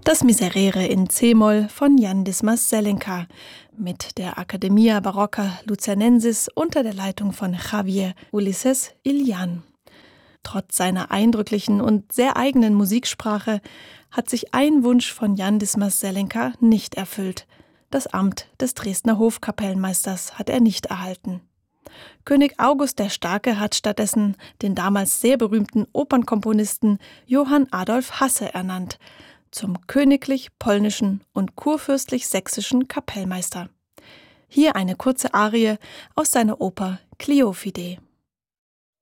Das Miserere in C-Moll von Jan Dismas Zelenka mit der Academia Barocca Luzernensis unter der Leitung von Javier Ulises Ilián. Trotz seiner eindrücklichen und sehr eigenen Musiksprache hat sich ein Wunsch von Jan Dismas Zelenka nicht erfüllt. Das Amt des Dresdner Hofkapellmeisters hat er nicht erhalten. König August der Starke hat stattdessen den damals sehr berühmten Opernkomponisten Johann Adolf Hasse ernannt, zum königlich-polnischen und kurfürstlich-sächsischen Kapellmeister. Hier eine kurze Arie aus seiner Oper Kleophidae.